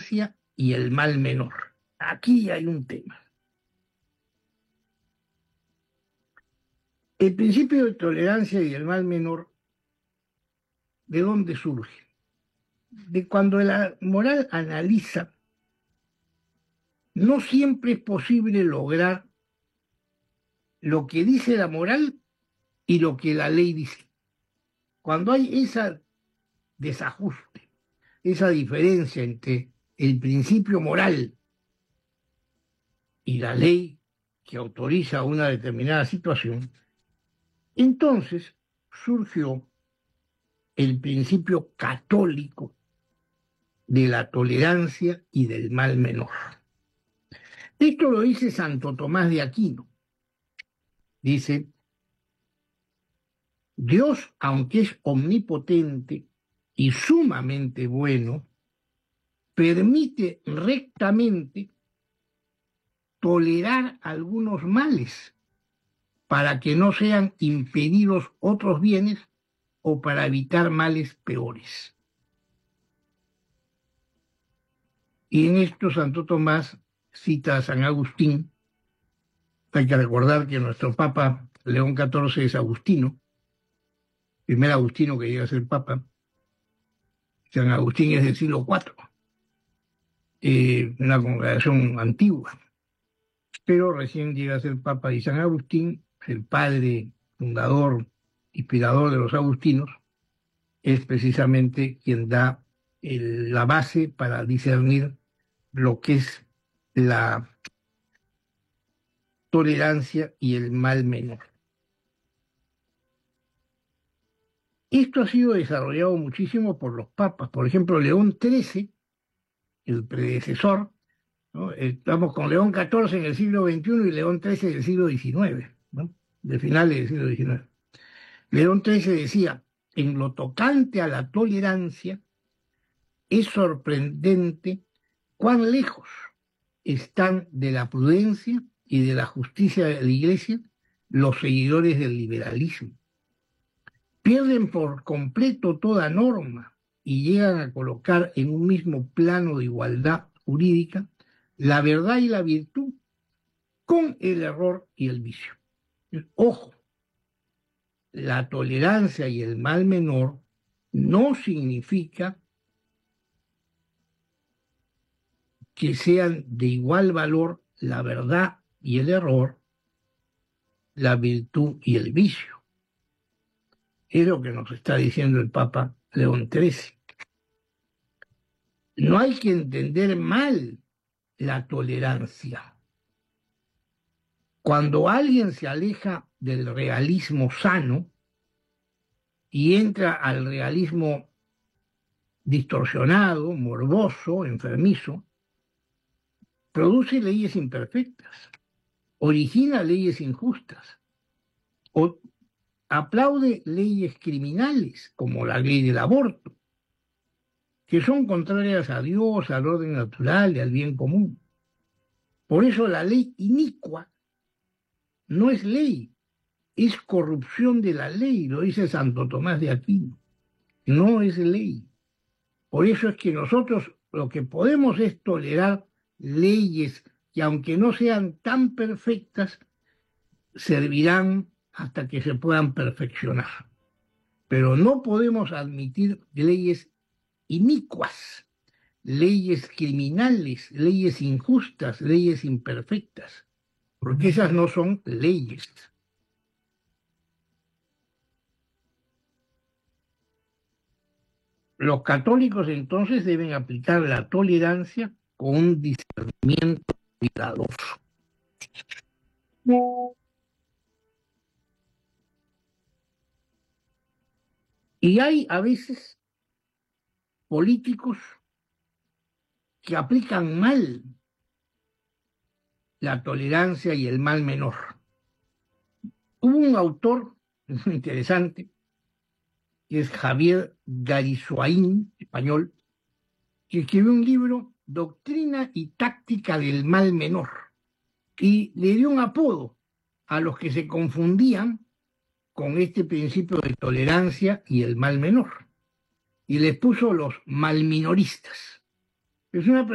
tolerancia y el mal menor. Aquí hay un tema. El principio de tolerancia y el mal menor, ¿de dónde surge? De cuando la moral analiza, no siempre es posible lograr lo que dice la moral y lo que la ley dice. Cuando hay ese desajuste, esa diferencia entre el principio moral y la ley que autoriza una determinada situación, entonces surgió el principio católico de la tolerancia y del mal menor. Esto lo dice Santo Tomás de Aquino. Dice: Dios, aunque es omnipotente y sumamente bueno, permite rectamente tolerar algunos males para que no sean impedidos otros bienes o para evitar males peores. Y en esto Santo Tomás cita a San Agustín. Hay que recordar que nuestro Papa León XIV es agustino, primer agustino que llega a ser Papa. San Agustín es del siglo IV, una congregación antigua, pero recién llega a ser Papa, y San Agustín, el padre, fundador, inspirador de los agustinos, es precisamente quien da la base para discernir lo que es la tolerancia y el mal menor. Esto ha sido desarrollado muchísimo por los papas. Por ejemplo, León XIII, el predecesor, ¿no? Estamos con León XIV en el siglo XXI y León XIII en el siglo XIX, ¿no? De finales del siglo XIX. León XIII decía: en lo tocante a la tolerancia, es sorprendente cuán lejos están de la prudencia y de la justicia de la Iglesia los seguidores del liberalismo. Pierden por completo toda norma y llegan a colocar en un mismo plano de igualdad jurídica la verdad y la virtud con el error y el vicio. Ojo, la tolerancia y el mal menor no significa que sean de igual valor la verdad y el error, la virtud y el vicio. Es lo que nos está diciendo el Papa León XIII. No hay que entender mal la tolerancia. Cuando alguien se aleja del realismo sano y entra al realismo distorsionado, morboso, enfermizo, produce leyes imperfectas, origina leyes injustas, o aplaude leyes criminales, como la ley del aborto, que son contrarias a Dios, al orden natural y al bien común. Por eso la ley inicua no es ley, es corrupción de la ley, lo dice Santo Tomás de Aquino. No es ley. Por eso es que nosotros lo que podemos es tolerar leyes que, aunque no sean tan perfectas, servirán hasta que se puedan perfeccionar. Pero no podemos admitir leyes inicuas, leyes criminales, leyes injustas, leyes imperfectas, porque esas no son leyes. Los católicos entonces deben aplicar la tolerancia con un discernimiento cuidadoso. Y hay a veces políticos que aplican mal la tolerancia y el mal menor. Hubo un autor muy interesante, que es Javier Garisoain, español, que escribió un libro, Doctrina y Táctica del Mal Menor, y le dio un apodo a los que se confundían con este principio de tolerancia y el mal menor, y les puso los malminoristas. Es una